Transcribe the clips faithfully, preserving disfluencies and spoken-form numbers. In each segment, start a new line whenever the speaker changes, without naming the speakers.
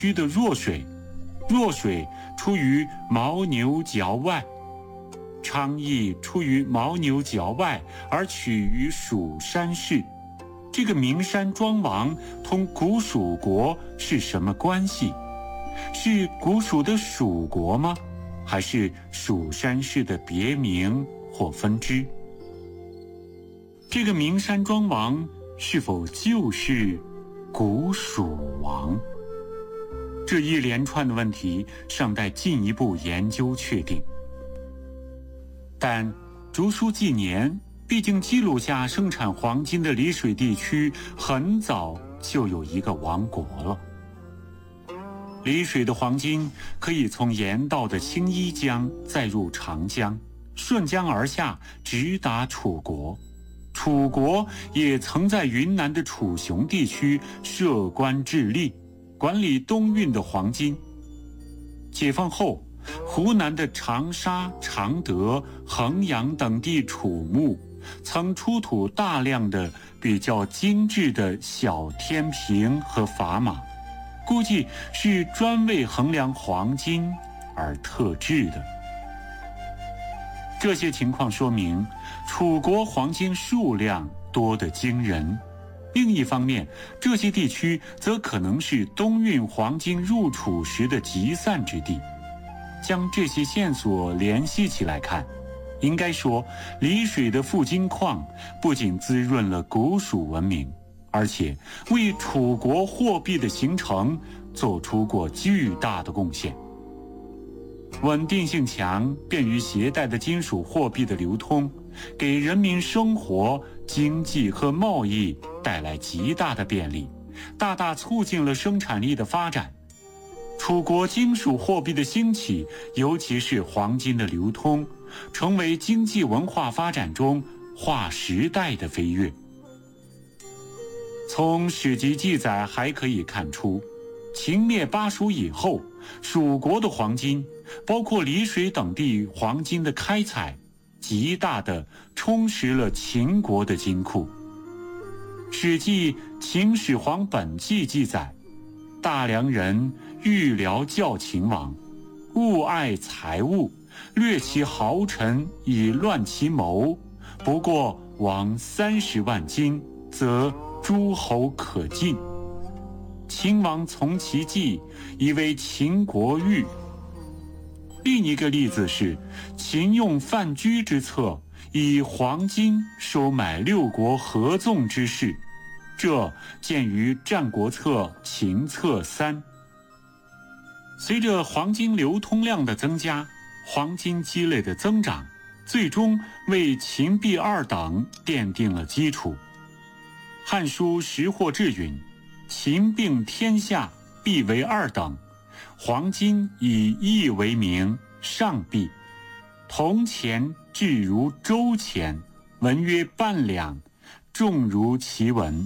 区的弱水，弱水出于牦牛角外，昌邑出于牦牛角外而取于蜀山氏。这个名山庄王同古蜀国是什么关系？是古蜀的蜀国吗？还是蜀山氏的别名或分支？这个名山庄王是否就是古蜀王？这一连串的问题尚待进一步研究确定。但竹书纪年毕竟记录下生产黄金的丽水地区很早就有一个王国了。丽水的黄金可以从盐道的青衣江再入长江，顺江而下，直达楚国。楚国也曾在云南的楚雄地区设官治吏，管理东运的黄金。解放后，湖南的长沙、常德、衡阳等地楚墓曾出土大量的比较精致的小天平和砝码，估计是专为衡量黄金而特制的。这些情况说明楚国黄金数量多得惊人。另一方面，这些地区则可能是东运黄金入楚时的集散之地。将这些线索联系起来看，应该说丽水的富金矿不仅滋润了古蜀文明，而且为楚国货币的形成做出过巨大的贡献。稳定性强、便于携带的金属货币的流通，给人民生活、经济和贸易带来极大的便利，大大促进了生产力的发展。楚国金属货币的兴起，尤其是黄金的流通，成为经济文化发展中划时代的飞跃。从史籍记载还可以看出，秦灭巴蜀以后，蜀国的黄金，包括丽水等地黄金的开采，极大地充实了秦国的金库。史记《秦始皇本纪》记载，大梁人欲辽教秦王，务爱财物，掠其豪臣以乱其谋，不过王三十万金，则诸侯可进。秦王从其计，以为秦国欲。另一个例子是秦用范雎之策，以黄金收买六国合纵之势，这见于《战国策·秦策三》。随着黄金流通量的增加，黄金积累的增长，最终为秦毕二等奠定了基础。《汉书·识货志》云：秦并天下，必为二等。黄金以亿为名，上币。铜钱质如周钱，文约半两，重如其文。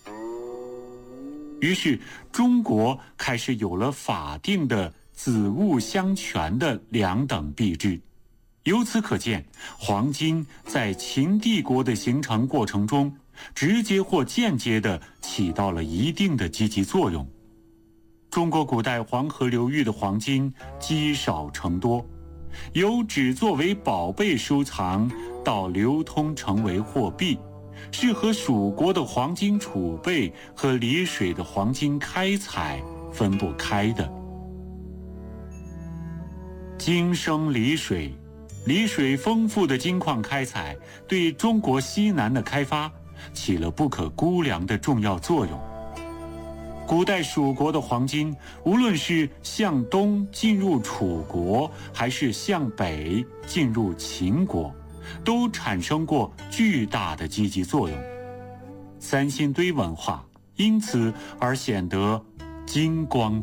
于是中国开始有了法定的子物相权的两等币制。由此可见，黄金在秦帝国的形成过程中，直接或间接地起到了一定的积极作用。中国古代黄河流域的黄金积少成多，由只作为宝贝收藏到流通成为货币，是和蜀国的黄金储备和丽水的黄金开采分不开的。金生丽水，丽水丰富的金矿开采对中国西南的开发起了不可估量的重要作用。古代蜀国的黄金，无论是向东进入楚国，还是向北进入秦国，都产生过巨大的积极作用。三星堆文化因此而显得金光